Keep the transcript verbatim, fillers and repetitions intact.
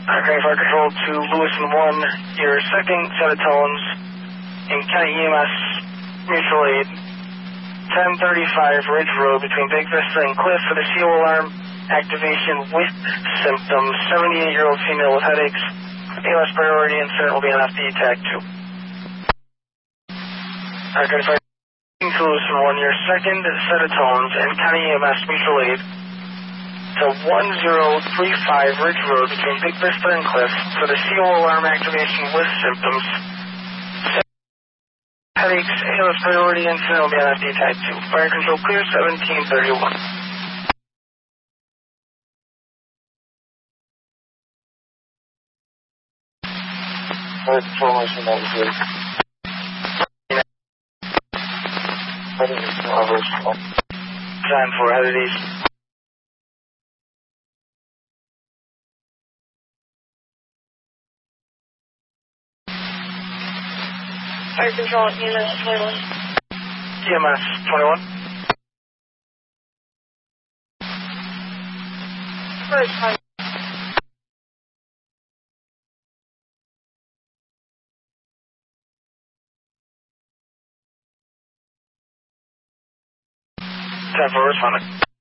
Okay, Fire Control to Lewiston one, your second set of tones in County E M S mutual aid, ten thirty-five Ridge Road between Big Vista and Cliff for the C O alarm activation with symptoms, seventy-eight-year-old female with headaches, A L S priority incident will be on F D tag two. Okay, Fire Control to Lewiston one, your second set of tones in County E M S mutual aid, to one zero three five Ridge Road between Big Vista and Cliff for the C O alarm activation with symptoms, headaches, A L S priority incident will be on F D tag two. Fire Control clear seventeen thirty-one. Fire Control motion that was good. Heading is reversible. Time for headed east. Fire Control, E M S twenty-one. E M S twenty-one. First time. Time for responding.